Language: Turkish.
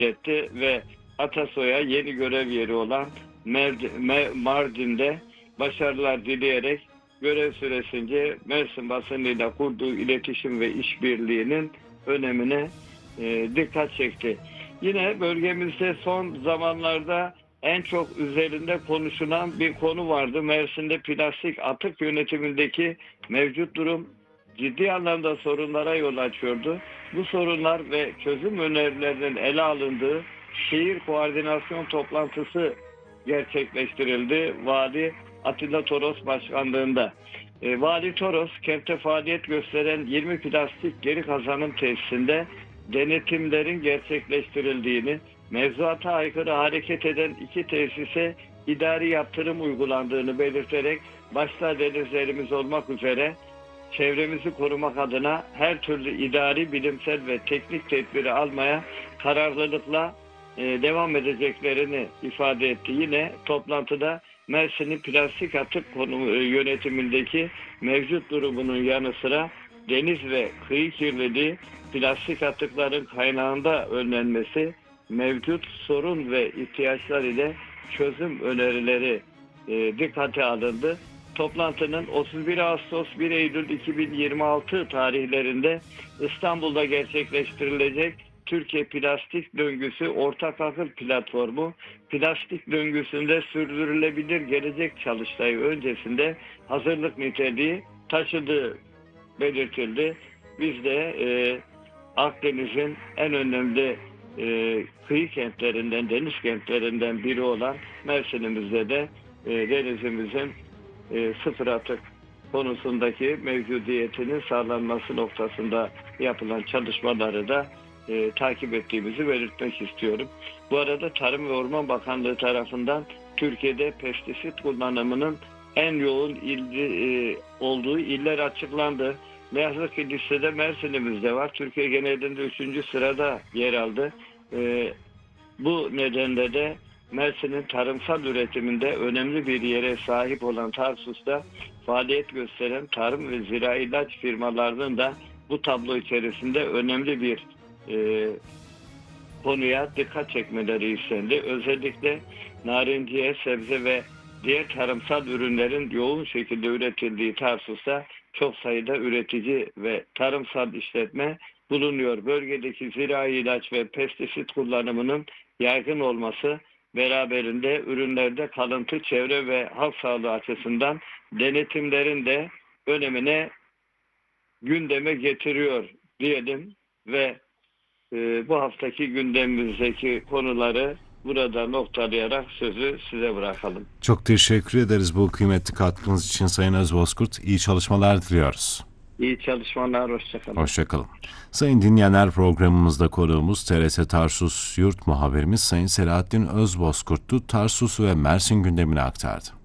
etti ve Atasoy'a yeni görev yeri olan Mardin'de başarılar dileyerek görev süresince Mersin basınıyla kurduğu iletişim ve işbirliğinin önemine dikkat çekti. Yine bölgemizde son zamanlarda en çok üzerinde konuşulan bir konu vardı. Mersin'de plastik atık yönetimindeki mevcut durum ciddi anlamda sorunlara yol açıyordu. Bu sorunlar ve çözüm önerilerinin ele alındığı şehir koordinasyon toplantısı gerçekleştirildi. Vali Atilla Toros başkanlığında. Vali Toros, kentte faaliyet gösteren 20 plastik geri kazanım tesisinde denetimlerin gerçekleştirildiğini, mevzuata aykırı hareket eden 2 tesise idari yaptırım uygulandığını belirterek başta denizlerimiz olmak üzere çevremizi korumak adına her türlü idari, bilimsel ve teknik tedbiri almaya kararlılıkla devam edeceklerini ifade etti. Yine toplantıda Mersin'in plastik atık yönetimindeki mevcut durumunun yanı sıra deniz ve kıyı kirliliği, plastik atıkların kaynağında önlenmesi, mevcut sorun ve ihtiyaçlar ile çözüm önerileri dikkate alındı. Toplantının 31 Ağustos 1 Eylül 2026 tarihlerinde İstanbul'da gerçekleştirilecek Türkiye Plastik Döngüsü Ortak Akıl Platformu, plastik döngüsünde sürdürülebilir gelecek çalıştayı öncesinde hazırlık niteliği taşıdığı belirtildi. Biz de Akdeniz'in en önemli kıyı kentlerinden, deniz kentlerinden biri olan Mersin'imizde de denizimizin sıfır atık konusundaki mevcudiyetinin sağlanması noktasında yapılan çalışmaları da takip ettiğimizi belirtmek istiyorum. Bu arada Tarım ve Orman Bakanlığı tarafından Türkiye'de pestisit kullanımının en yoğun olduğu iller açıklandı. Ne yazık ki listede Mersin'imizde var. Türkiye genelinde 3. sırada yer aldı. Bu nedenle de Mersin'in tarımsal üretiminde önemli bir yere sahip olan Tarsus'ta faaliyet gösteren tarım ve zirai ilaç firmalarının da bu tablo içerisinde önemli bir konuya dikkat çekmeleri istendi. Özellikle narinciye, sebze ve diğer tarımsal ürünlerin yoğun şekilde üretildiği Tarsus'ta çok sayıda üretici ve tarımsal işletme bulunuyor. Bölgedeki zirai ilaç ve pestisit kullanımının yaygın olması beraberinde ürünlerde kalıntı, çevre ve halk sağlığı açısından denetimlerin de önemine gündeme getiriyor diyelim ve bu haftaki gündemimizdeki konuları burada noktalayarak sözü size bırakalım. Çok teşekkür ederiz bu kıymetli katkınız için Sayın Özbozkurt. İyi çalışmalar diliyoruz. İyi çalışmalar, hoşçakalın. Hoşçakalın. Sayın dinleyenler, programımızda konuğumuz TRT Tarsus Yurt muhabirimiz Sayın Selahattin Özbozkurt'tu. Tarsus ve Mersin gündemini aktardı.